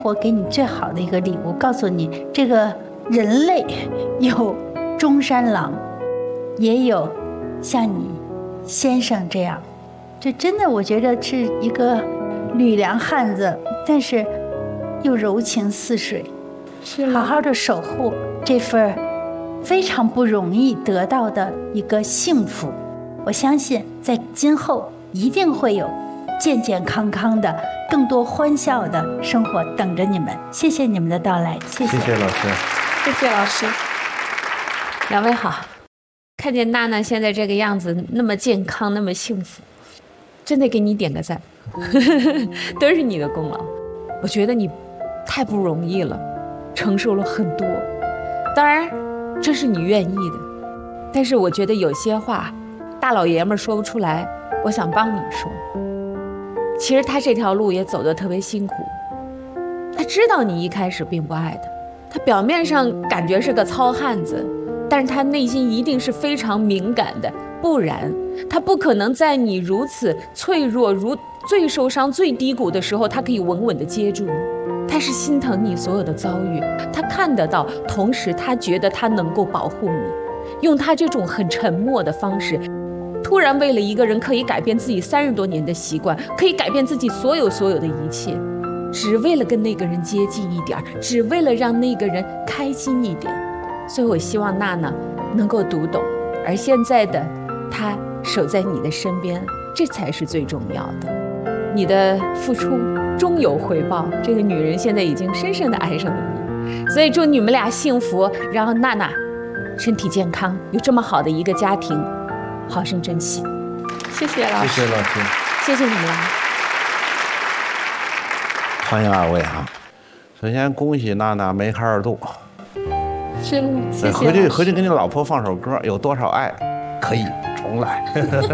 我给你最好的一个礼物，告诉你这个人类有中山狼，也有像你先生这样，这真的我觉得是一个吕梁汉子，但是又柔情似水，好好的守护这份非常不容易得到的一个幸福。我相信在今后一定会有健健康康的更多欢笑的生活等着你们。谢谢你们的到来，谢谢。 谢谢老师。 谢谢老师。两位好，看见娜娜现在这个样子，那么健康，那么幸福，真的给你点个赞。都是你的功劳。我觉得你太不容易了，承受了很多，当然这是你愿意的，但是我觉得有些话大老爷们说不出来，我想帮你说。其实他这条路也走得特别辛苦，他知道你一开始并不爱他，他表面上感觉是个糙汉子，但是他内心一定是非常敏感的，不然他不可能在你如此脆弱、如最受伤、最低谷的时候，他可以稳稳地接住你。他是心疼你所有的遭遇，他看得到，同时他觉得他能够保护你，用他这种很沉默的方式，突然为了一个人可以改变自己30多年的习惯，可以改变自己所有的一切，只为了跟那个人接近一点，只为了让那个人开心一点。所以我希望娜娜能够读懂，而现在的她守在你的身边，这才是最重要的。你的付出终有回报，这个女人现在已经深深地爱上了你，所以祝你们俩幸福，让娜娜身体健康，有这么好的一个家庭，好生珍惜。谢谢老师。 谢谢老师。 谢谢你们俩。 欢迎二位啊！首先恭喜娜娜梅开二度。 谢谢。 回去给你老婆放首歌，有多少爱，可以重来。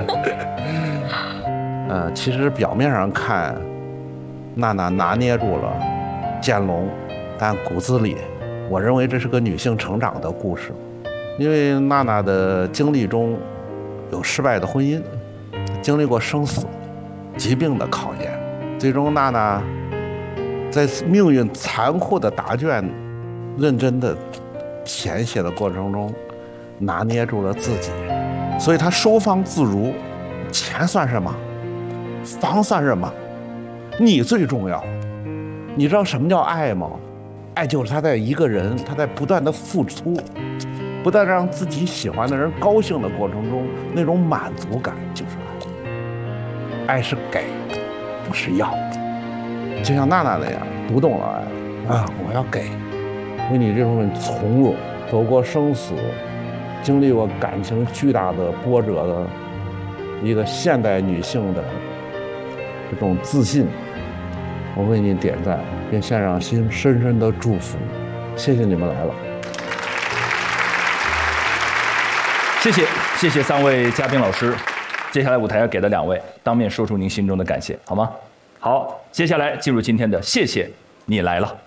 其实表面上看，娜娜拿捏住了剑龙，但骨子里，我认为这是个女性成长的故事。因为娜娜的经历中有失败的婚姻，经历过生死、疾病的考验，最终娜娜在命运残酷的答卷、认真的填写的过程中，拿捏住了自己，所以她收放自如。钱算什么？房算什么？你最重要。你知道什么叫爱吗？爱就是他在一个人，他在不断的付出，不断让自己喜欢的人高兴的过程中，那种满足感就是爱。爱是给，不是要。就像娜娜那样，读懂了爱啊，我要给。为你这种从容，走过生死，经历过感情巨大的波折的一个现代女性的这种自信，我为你点赞，并献上心深深的祝福。谢谢你们来了。 谢谢3位嘉宾老师。接下来舞台要给的2位，当面说出您心中的感谢，好吗？好，接下来进入今天的谢谢你来了。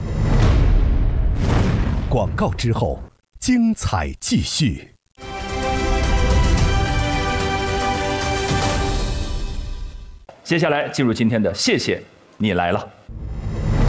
广告之后，精彩继续。 接下来进入今天的谢谢你来了。